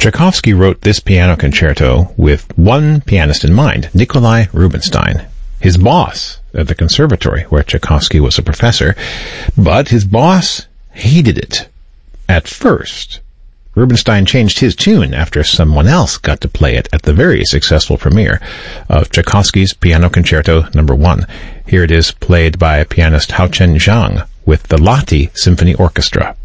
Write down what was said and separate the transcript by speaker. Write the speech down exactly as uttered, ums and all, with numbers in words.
Speaker 1: Tchaikovsky wrote this piano concerto with one pianist in mind, Nikolai Rubinstein, his boss at the conservatory where Tchaikovsky was a professor. But his boss hated it at first. Rubinstein changed his tune after someone else got to play it at the very successful premiere of Tchaikovsky's Piano Concerto Number One. Here it is played by pianist Haochen Zhang with the Lahti Symphony Orchestra.